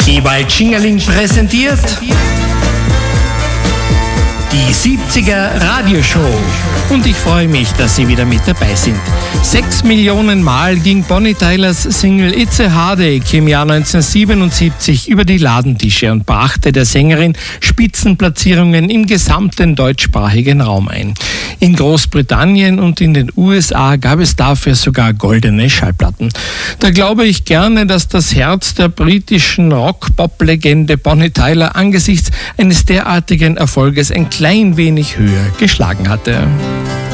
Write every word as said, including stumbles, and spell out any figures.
Ewald Schingerling präsentiert die siebziger Radioshow. Und ich freue mich, dass Sie wieder mit dabei sind. Sechs Millionen Mal ging Bonnie Tylers Single It's a Heartache im Jahr neunzehnhundertsiebenundsiebzig über die Ladentische und brachte der Sängerin Spitzenplatzierungen im gesamten deutschsprachigen Raum ein. In Großbritannien und in den U S A gab es dafür sogar goldene Schallplatten. Da glaube ich gerne, dass das Herz der britischen Rock-Pop-Legende Bonnie Tyler angesichts eines derartigen Erfolges ein klein wenig höher geschlagen hatte.